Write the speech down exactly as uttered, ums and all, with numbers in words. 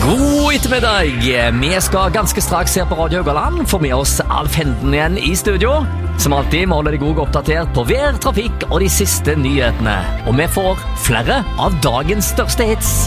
God ettermiddag. Vi skal ganske straks her på Radio Haugaland få med oss Alf Henden igjen i studio. Som alltid må holde deg god oppdatert på vær, trafikk og de siste nyhetene. Og vi får flere av dagens største hits.